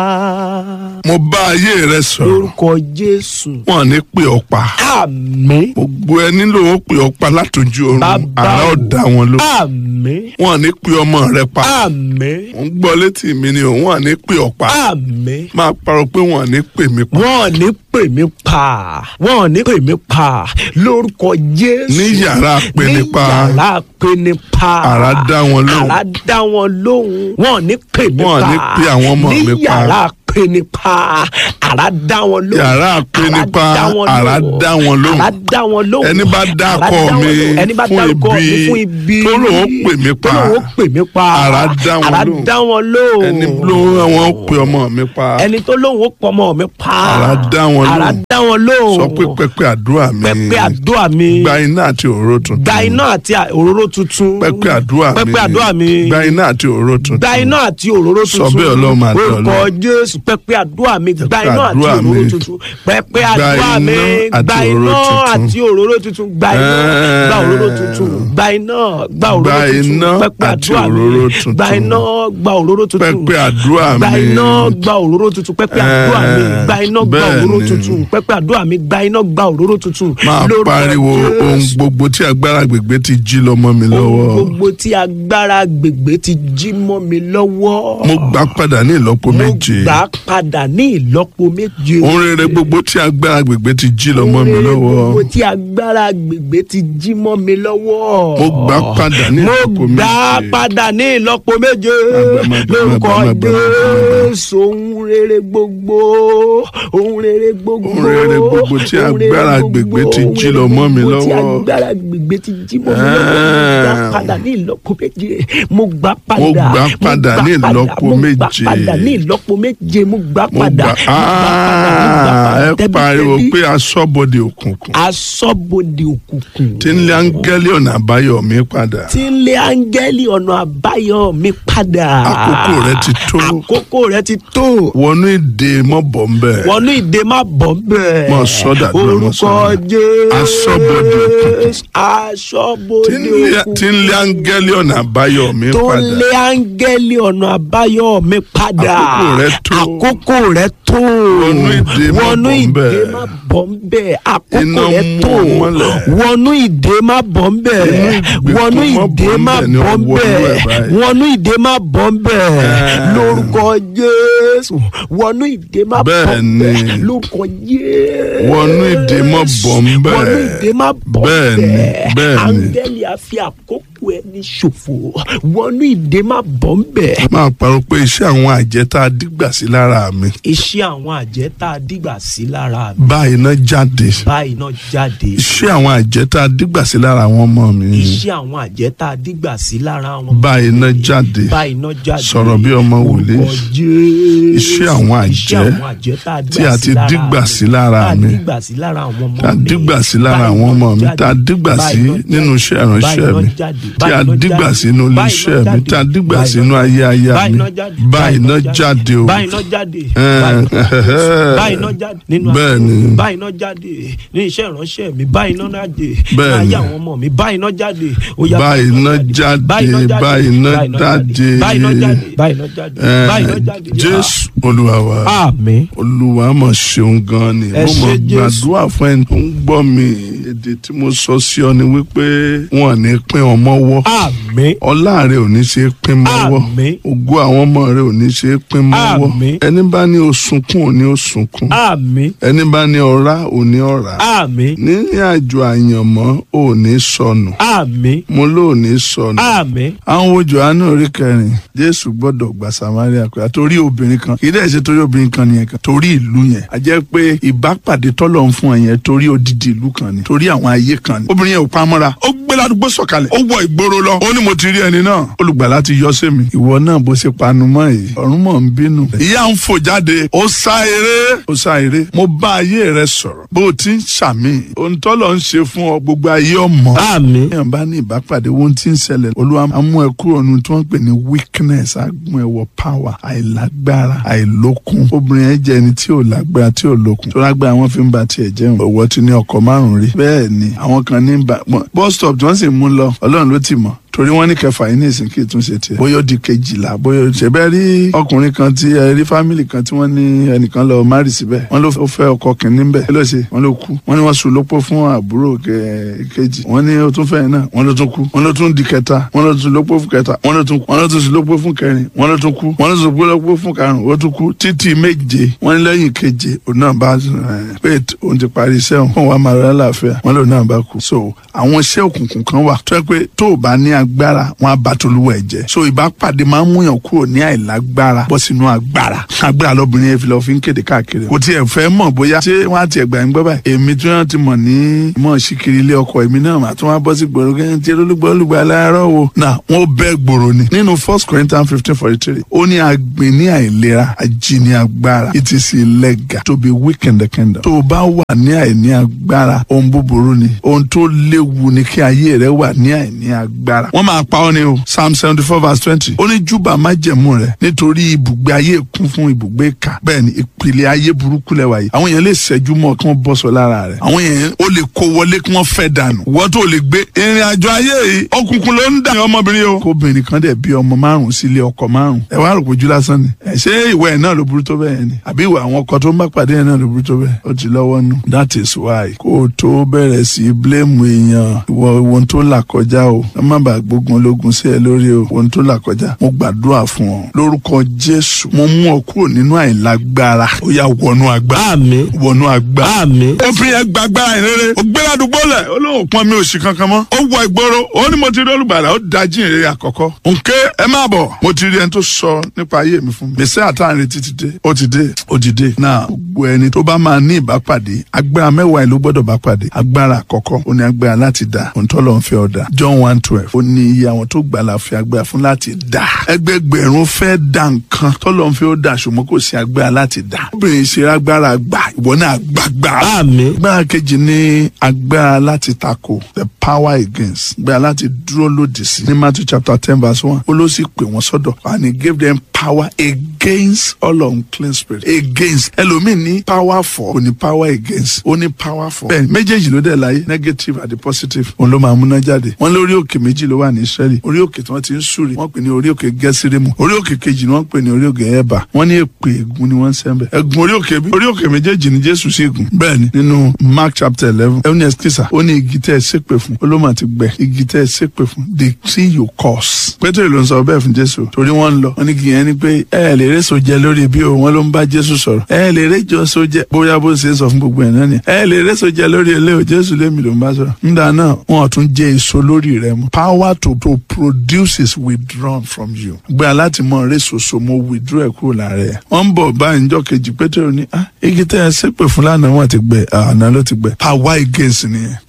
mo bá ayé rẹ sọ̀rọ̀. lórúkọ Jésù. wọn ní pè ọ́ pa. àmín. gbogbo ẹni ló ń pè ọ́ pa látọjú oorun. Bàbá àrà o. ọ̀dà wọn ló. àmín. wọn ní pè ọmọ rẹ pa. àmín. mo ń gbọ́ létí mi ni òun ní pè ọ́ pa. àmín. máa parọ́ pé wọn ní pè mí pa. wọn ò ní pè mí pa. wọn ò ní pè mí pa. lórúkọ Jésù. ní yàrá apẹnipa. ní yàrá apẹnipa. àrà dá wọn lóhùn. àrà dá wọn lóhùn. wọn ò ní pè mí pa. wọn ní pè àwọn ọmọ mi pa. ní yàrá apẹnipa. àrà dá wọn lóhùn. yàrá apẹnipa. àrà dá wọn lóhùn. àrà dá wọn lóhùn. ẹni bá dákọ mi fún ibi tó lòun pè mí pa. àrà dá wọn lóhùn. ẹni ló wọn pè ọmọ mi pa. ẹni tó lóhùn ó pọ ọmọ mi pa. àrà dá wọn lóhùn. àrà dá wọn lóhùn. sọ pé pẹpẹ àdúrà mi. pẹpẹ àdúrà mi. gba iná àti òróró tuntun. gba iná àti òróró tuntun. pẹpẹ àdúrà mi. pẹpẹ àdúrà mi. gba iná àti òróró tuntun. gba iná àti òróró tuntun. sọ bẹ́ẹ̀ Ọlọ́run máa dán orúkọ Jésù pẹpẹ àdúrà mi. gba iná àti òróró tuntun. pẹpẹ àdúrà mi. gba iná àti òróró tuntun. gba iná gba òróró tuntun. gba iná gba òróró tuntun. pẹpẹ àdúrà mi. gba iná gba òróró tuntun. pẹpẹ àdúrà mi. gba iná gba òróró tuntun. pẹpẹ àdúrà mi. gba iná gba òróró tuntun. pẹpẹ àdúrà mi. gba iná gba òróró tuntun. máa pariwo ohun gbogbo tí agbára gbègbè ti jí lọ mọ́ mi lọ́wọ́. ohun gbogbo tí agbára gbègbè ti jí mọ́ mi lọ́wọ́. mo gbà padà ní ìlọ́po méje. mo gbà padà ní ìlọ́po méje. ohun rere gbogbo tí agbára gbègbè ti jí lọ mọ́ mi lọ́wọ́. ohun rere gbogbo tí agbára gbègbè ti jí mọ́ mi lọ́wọ́. mo gbà padà ní ìlọ́po méje. mo gbà padà ní ìlọ́po méje. lórúkọ Jésù ohun rere gbogbo. ohun rere gbogbo. ohun rere gbogbo tí agbára gbègbè ti jí lọ mọ́ mi lọ́wọ́. tí agbára gbègbè ti jí mọ́ mi lọ́wọ́. mo gbà padà ní ìlọ́po méje. mo gbà padà. mo gbà padà ní ìlọ́po méje. mo gbà padà ní ìlọ́po méje. mo gbà padà. ẹ pariwo pé aṣọ́bodè òkùnkùn. aṣọ́bodè òkùnkùn. tí ń lé áńgẹ́lì ọ̀nà àbáyọ mi padà. tí ń lé áńgẹ́lì ọ̀nà àbáyọ mi padà. àkókò rẹ ti tó. àkókò rẹ ti tó. wọnú ìdè mọ́ bọ̀ ń bẹ̀. wọnú ìdè má bọ̀ ń bẹ̀. mọ sọ́dà ló mọ orúkọ Jésù. aṣọ́bodè òkùnkùn. aṣọ́bodè òkùnkùn. tí ń lé áńgẹ́lì ọ̀nà àbáyọ mi padà. tó ń lé áńgẹ́lì ọ̀nà àbáyọ mi padà. àkókò rẹ tó. àkókò rẹ tó. wọnú ìdè má bọ̀ ń bẹ̀. àkókò rẹ tó. wọnú ìdè má bọ̀ ń bẹ̀. wọnú ìdè má bọ̀ ń bẹ̀. wọnú ìdè má bọ̀ ń bẹ̀. lórúkọ Jésù. wọnú ìdè má bọ̀ ń bẹ̀. lórúkọ Jésù. wọnú ìdè má bọ̀ ń bẹ̀. wọnú ìdè má bọ̀ ń bẹ̀. bẹ́ẹ̀ni. áńgẹ́lì á fi àkókò ẹni ṣòfò. wọnú ìdè má bọ̀ ń bẹ̀. máa parọ́ pé iṣẹ́ àwọn àjẹ́ tá a dígbà sí lára mi. iṣẹ́ àwọn àjẹ́ tá a dígbà sí lára mi. báyìí náà jáde. báyìí náà jáde. iṣẹ́ àwọn àjẹ́ tá a dígbà sí lára àwọn ọmọ mi. iṣẹ́ àwọn àjẹ́ tá a dígbà sí lára wọn. báyìí náà jáde. báyìí náà jáde. sọ̀rọ̀ bí ọmọ wòlíì. iṣẹ́ àwọn àjẹ́ tí a ti dígbà sí lára mi. tá a dígbà sí lára àwọn ọmọ mi. tá a dígbà sí nínú iṣẹ́ ìránṣẹ́ mi. tí a dígbà sínú ilé iṣẹ́ mi. tá a dígbà sínú ayé aya mi. báyìí náà jáde o. báyìí náà jáde. báyìí náà jáde. nínú bẹ́ẹ̀ni. báyìí náà jáde. ní iṣẹ́ ìránṣẹ́ mi. báyìí náà jáde. bẹ́ẹ̀ni. ní ayé àwọn ọmọ mi. báyìí náà jáde. báyìí náà jáde. báyìí náà jáde. báyìí náà jáde. báyìí náà jáde. báyìí náà jáde. Jésù Olúwa wa. àmín. Olúwa mà ṣeun gan ni. ẹ ṣé Jésù. mo gbàdúrà fún ẹni tó ń gbọ́ mi. èdè tí mo sọ sí ọ ni wípé wọn ò ní pín ọmọ wọ́. àmín. ọlá rẹ ò ní ṣe é pín mọ́wọ́. àmín. ògo àwọn ọmọ rẹ ò ní ṣe é pín mọ́wọ́. àmín. ẹni bá ní o sunkún ò ní o sunkún. àmín. ẹni bá ní ọ̀rá ò ní ọ̀rá. àmín. nínú àjò àyànmọ́ ò ní sọnù. àmín. mo ló ò ní sọnù. àmín. àwọn wo Jòhánù orí 4 Jésù gbọ́dọ̀ gba Samaria pé torí obìnrin kan kì í dẹ̀ ṣe torí obìnrin kan nìyẹn kan torí ìlú yẹn a jẹ́ pé ìbápàdé tọ́lọ̀ ń fún ẹ yẹn torí odidi ìlú kan ni torí àwọn ayé kan ni obìnrin yẹn ò pa mọ́ra ó gbé ládùúgbò sọ̀kalẹ̀ ó wọ ìgboro lọ ó ní mo ti rí ẹni náà olùgbàlà ti yọ sí mi ìwọ náà bó ṣe panu mọ́ yìí ọ̀run mọ̀ ń bínú ìyá ń fò jáde ó sá eré mo bá ayé rẹ sọ̀rọ̀ bó o ti ń ṣàmì ohun tọ́lọ̀ ń ṣe fún ọ gbogbo ayé ọmọ. àmín. èèyàn bá ní ìbápàdé ohun tí ń ṣẹlẹ̀ Olúwa á mú ẹ kúrò nínú tí wọ́n ń pè ní weakness á mú ẹ wọ power àìlágbára àìlókun obìnrin yẹn jẹ́ ẹni tí ò lágbára tí ò lókun tó lágbára wọn fi ń ba tiẹ̀ jẹun ọwọ́ ti ní ọkọ 5 rí bẹ́ẹ̀ ni àwọn kan ní bus stop tí wọ́n sì mú lọ Ọlọ́run ló ti mọ̀ torí wọ́n ní kẹfà yìí ní ìsìn kí ìtúnṣe tiẹ̀ bóyá ó di 12 bóyá ó ṣe bẹ́ẹ̀ rí ọkùnrin kan tí ẹ rí fámìlì kan tí wọ́n ní ẹnìkan lọ márì síbẹ̀ wọ́n ló fẹ́ ọkọ kìnní bẹ̀ kí ló ṣe wọ́n ló kú wọ́n ní wọ́n sùn lópó fún àbúrò kejì wọ́n ní ó tún fẹ́ náà wọ́n ló tún kú wọ́n ló tún di kẹta wọ́n ló tún lópó fún kẹta wọ́n ló tún kú wọ́n ló tún sùn lópó fún kẹrin wọ́n ló tún kú wọ́n ló tún sùn lópó fún karùn-ún ó tún kú títí méje wọ́n ní lẹ́yìn keje òun náà bá pé òun ti parí iṣẹ́ òun wà máa rẹ́ láàfíà wọ́n lòun náà bá kú. so àwọn iṣẹ́ òkùnkùn kan wà tó yẹ pé tó o bá ní agbára wọn á bá tolúwa ẹ̀ jẹ́. so ìbápàdé máa ń múyàn kúrò ní àìlágbára bọ́ sínú agbára lọ́bìnrin yẹn fi lọ fi ń kéde káàkiri kò tiẹ̀ fẹ́ mọ̀ bóyá ṣé wọ́n á tiẹ̀ gbà ń gbọ́ báyìí èmi tí wọ́n ti mọ̀ ní mọ̀ síkiri ilé ọkọ èmi náà mà tún wá bọ́ sí gbòòrò kí n ti olùgbò aláàárọ̀ wo náà wọ́n bẹ́ gbòòrò ni nínú 1 Corinthians 15:43 ó ní agbìn ní àìlera ají ní agbára it is illegal to be weak in the kingdom. tó o bá wà ní àìní agbára ohun búburú ni ohun tó léwu ni kí ayé rẹ wà ní àìní agbára. wọ́n máa pa ọ́ ni o Psalm 74:20 ó ní júbà májẹ̀mú rẹ̀ nítorí ibùgbé ayé kún fún ibùgbé ìkà bẹ́ẹ̀ ni ìpìlẹ̀ ayé burúkú lẹ́wà yìí àwọn èèyàn lè ṣẹ́jú mọ́ kí wọ́n bọ́ sọ lára rẹ̀ àwọn èèyàn ó lè kó wọlé kí wọ́n fẹ́ dànù wọ́n tó lè gbé ìrìn àjò ayé yìí òkùnkùn ló ń dà ọmọbìnrin o. kóbìnrin kan dẹ̀ bí ọmọ 5 sílé ọkọ 5 ẹ wá rò pójú lásán ni ẹ ṣé ìwà ẹ̀ náà ló burú tó bẹ́ẹ̀ ni àbí ìwà àwọn ọkọ tó ń bá pàdé ẹ̀ náà ló burú tó bẹ́ẹ̀ ó ti lọ́wọ́ nù. that is why kó o tó bẹ̀rẹ̀ sí blame èèyàn ìwọ ohun tó là kọjá o ẹ má bàa gbógun ológun sí ẹ lórí o ohun tó là kọjá mo gbàdúrà fún ọ lórúkọ Jésù mo mú ọ kúrò nínú àìlágbára ó yá wọnú agbára àmín wọnú agbára àmín. ó fi yẹn gbàgbára ìrere ó gbé ládùúgbò lẹ̀ ó lóun pọn mi òsì kankan mọ́ ó wọ ìgboro ó ní mo ti rí olùgbàlà ó dájú ìrere àkọ́kọ́ nké ẹ má bọ̀ mo ti rí ẹni tó sọ nípa ayé mi fún mi mèsì àtàrin títí dé ó ti dé ó ti dé náà gbogbo ẹni tó bá máa ní ìbápàdé agbára 10 ló gbọ́dọ̀ bá pàdé agbára àkọ́kọ́ ó ní agbára láti dá ohun tó lọ́n fẹ́ ọ̀dà John 1:12 ó ní iye àwọn tó gbàlà fi agbára fún láti dá ẹgbẹgbẹ̀rún fẹ́ dá nǹkan tó lọ́n fẹ́ ó dà ṣùgbọ́n kò sí agbára láti dá obìnrin ṣe agbára gbà ìwọ náà gbàgbà àmín. agbára kejì ní agbára láti tako the power against agbára láti dúró lòdì sí ní Matthew chapter 10:1 ó ló sì pè wọ́n sọ́dọ̀ and he gave them power against all unclean spirit against ẹlòmíì ní power for kò ní power against ó ní power for bẹ́ẹ̀ méjèèjì ló dẹ̀ láyé negative àti positive òun ló máa múná jáde wọ́n lórí òkè méjì ló wà ní Israeli orí òkè tí wọ́n ti ń súre wọ́n pè ní orí òkè Gẹ́sírímù orí òkè kejì ni wọ́n pè ní orí òkè Ẹ̀bà wọ́n ní èpè ègún ni wọ́n ń sẹ́ńbẹ̀ ẹ̀gún orí òkè méjèèjì ni Jésù sí ègún bẹ́ẹ̀ ni nínú Mark chapter 11 ẹ̀wọ̀n ẹ̀sìkìsà ó ní igi tẹ́ ẹ ṣépè fún olómà ti gbẹ igi tẹ́ ẹ ṣépè fún the tree you curse Pétérì ló ń sọ bẹ́ẹ̀ fún Jésù torí wọ́n ń lọ wọ́n ní kí yẹn ni pé ẹ lè réso jẹ lórí bí o wọ́n ló ń bá Jésù sọ̀rọ̀ ẹ lè réjọ so jẹ bóyá bó ṣe sọ fún gbogbo ẹ̀ náà ni ẹ lè réso jẹ lórí ilé o Jésù lémi ló ń bá sọ̀rọ̀ nígbà náà wọn ò tún jẹ èso lórí rẹ mọ́ power to produce is withdrawn from you gbé láti mọ réso so mo withdraw ẹ kúrò lára ẹ wọ́n ń bọ̀ báyìí níjọ́ kejì Pétérì ní igi tẹ́ ẹ ṣépè fún lánàá wọ́n ti gbẹ àná ló ti gbẹ power against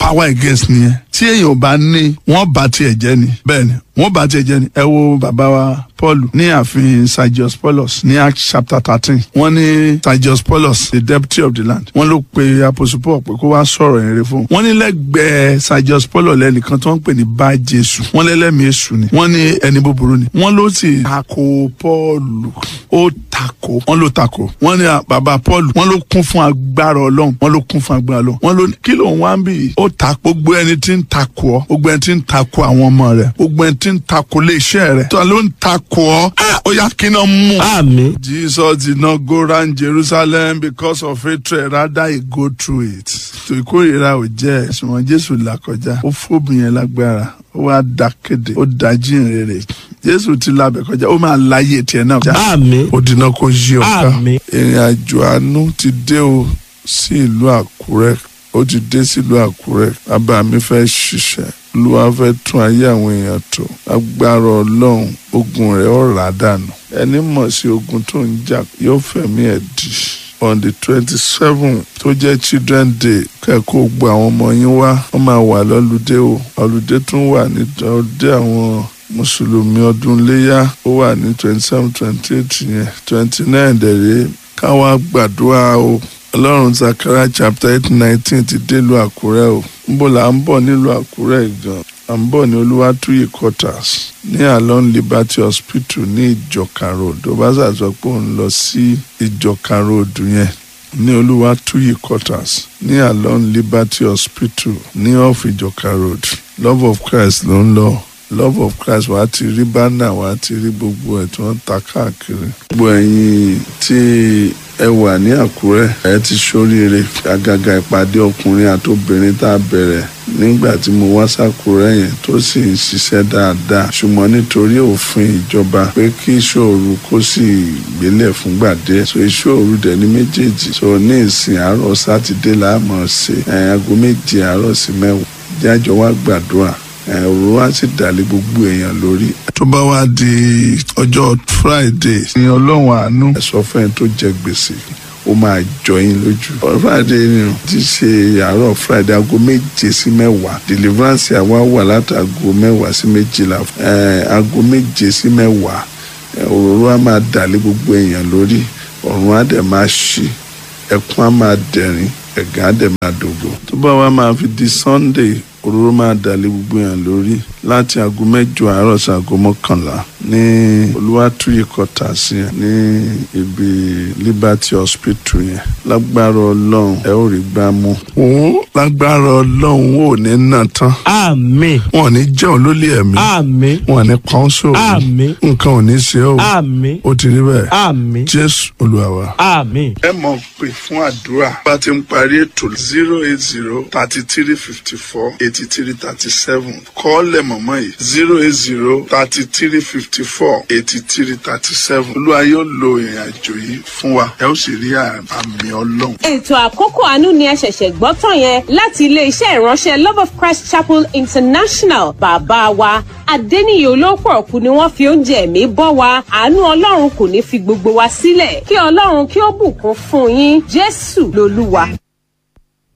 nìyẹn tí èèyàn bá ní wọ́n bá tiẹ̀ jẹ́ ni bẹ́ẹ̀ ni wọ́n bá tiẹ̀ jẹ́ ni ẹ wo bàbá wa Paul ní ààfin Sergius Paulus ní Acts chapter 13 wọ́n ní Sergius Paulus the deputy of the land wọ́n ló pe Apostle Paul pé kó wá sọ̀rọ̀ ìrere fún un wọ́n ní lẹ́gbẹ̀ẹ́ Sergius Paulus lẹ́nìkan tó ń pè ní bá Jésù wọ́n lẹ́lẹ́mìí èṣù ni wọ́n ní ẹni búburú ni wọ́n ló sì tako Paul ó tako wọ́n ló tako wọ́n ní bàbá Paul wọ́n ló kún fún agbára Ọlọ́run wọ́n ló kún fún agbára Ọlọ́run wọ́n ló ní kí ló ń wá ń bì ó ta gbogbo ẹni tí ń tako ọ gbogbo ẹni tí ń tako àwọn ọmọ rẹ gbogbo ẹni tí ń tako lé iṣẹ́ rẹ tó ló ń tako ọ ó yá kí náà mú. àmín. Jesus did not go round Jerusalem because of hatred rather he go through it. tó ìkórìíra ò jẹ́ ṣùgbọ́n Jésù là kọjá ó fóbìnrin yẹn lágbára ó wá dákéde ó dájí ìrere Jésù ti labẹ̀ kọjá ó máa láyé tiẹ̀ náà. àmín. ó dínà kó yí ọ̀ká. àmín. ìrìn àjò àánú ti dé o sí ìlú Àkúrẹ́ ó ti dé sílùú Àkúrẹ́ bàbá mi fẹ́ ṣiṣẹ́ Olúwa fẹ́ tún ayé àwọn èèyàn tó agbára Ọlọ́run ogun rẹ̀ ó rà dànù ẹni mọ̀ sí ogun tó ń jà yóò fẹ̀mí ẹ̀ dì on the 27th tó jẹ́ children day kẹ́kọ̀ọ́ gbọ́ àwọn ọmọ yín wá wọ́n máa wà lọ́lùdé o ọlùdé tún wà ní ọdẹ àwọn mùsùlùmí ọdún léyà ó wà ní 27 28 yẹn 29 dẹ̀rẹ́ káwá gbàdúrà o Ọlọ́run Zechariah chapter 8:19 ti délùú Àkúrẹ́ o níbo là ń bọ̀ nílùú Àkúrẹ́ gan à ń bọ̀ ní Olúwatúyì quarters ní along Liberty Hospital ní Ìjọ̀ká road ó bá ṣàṣọ pé òun lọ sí Ìjọ̀ká road yẹn ní Olúwatúyì quarters ní along Liberty Hospital ní off Ìjọ̀ká road Love of Christ ló ń lọ Love of Christ wàá ti rí bánà, wàá ti rí gbogbo ẹ̀ tí wọ́n ta káàkiri. Gbogbo ẹ̀yin tí ẹ wà ní Àkúrẹ́ ẹ ti ṣoríire. Àgàgà ìpàdé ọkùnrin àtobìnrin tá a bẹ̀rẹ̀ nígbà tí mo wá s'Àkúrẹ́ yẹn tó sì ń ṣiṣẹ́ dáadáa, ṣùgbọ́n nítorí òfin ìjọba pé kí ìṣòro kó sì gbélẹ̀ fúngbà díẹ̀, so ìṣòro dẹ̀ ní méjèèjì. So ní ìsìn àárọ̀ sátidé la máa ṣe aago 7 àárọ̀ sí 10 jájọ wá gbàdúrà, òru wá sì dàlé gbogbo èèyàn lórí. Tó bá wá di ọjọ́ Friday ní Ọlọ́run àánú ẹ̀sọ́ fẹ́ni tó jẹ gbèsè ó máa jọ yín lójú. Friday ni ti ṣe àárọ̀ Friday aago 7 sí 10. Deliverance àwa wà látago 10 sí 12. Aago 7 sí 10 òróró á máa dàlé gbogbo èèyàn lórí, ọ̀run á dẹ̀ máa ṣí, ẹkún á máa dẹ̀rín, ẹ̀gàn á dẹ̀ máa dògo. Tó bá wá máa fi di Sunday, òróró máa dàlé gbogbo èèyàn lórí láti aago 8 àárọ̀ sí aago 11 ní Olúwatúyì quarters yẹn ní ibi Liberty Hospital yẹn. Lágbára Ọlọ́run ẹ ó rí gbámú. Lágbára Ọlọ́run ò ní nà tán. Àmín. Wọn ò ní jẹun lólè ẹ̀mí. Àmín. Wọn ò ní pọ́n sóòrùn. Àmín. Nǹkan ò ní ṣe ọ́. Àmín. Ó ti rí bẹ́ẹ̀. Àmín. Jésù Olúwa wa. Àmín. Ẹ mọ̀ pé fún àdúrà bá ti ń parí ètò 080 33 54 83 37. Kọ́ọ̀lẹ̀ mọ̀mọ́ yìí 080 33 54 83 37. Olúwa yóò lo ìrìn àjò yìí fún wa, ẹ ó sì rí àmì Ọlọ́run. Ètò àkókò àánú ni ẹ ṣẹ̀ṣẹ̀ gbọ́ tán yẹn láti ilé-iṣẹ́ ìránṣẹ́ Love of Christ Chapel International. Bàbá wa Adéníyì Olópọ̀ọ́kú ni wọ́n fi oúnjẹ ẹ̀mí bọ́ wa. Àánú Ọlọ́run kò ní fi gbogbo wa sílẹ̀. Kí Ọlọ́run kí ó bùkún fún yín. Jésù lolúwa.